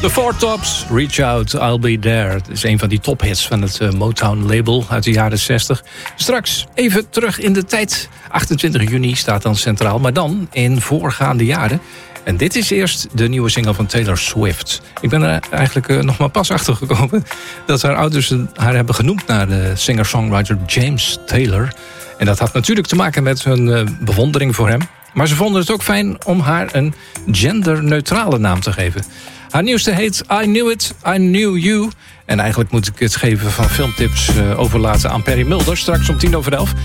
The Four Tops, Reach Out, I'll Be There. Het is een van die tophits van het Motown-label uit de jaren 60. Straks even terug in de tijd. 28 juni staat dan centraal, maar dan in voorgaande jaren. En dit is eerst de nieuwe single van Taylor Swift. Ik ben er eigenlijk nog maar pas achter gekomen dat haar ouders haar hebben genoemd naar de singer-songwriter James Taylor. En dat had natuurlijk te maken met hun bewondering voor hem. Maar ze vonden het ook fijn om haar een genderneutrale naam te geven. Haar nieuwste heet I Knew It, I Knew You. En eigenlijk moet ik het geven van filmtips overlaten aan Perry Mulder. Straks om 10:10.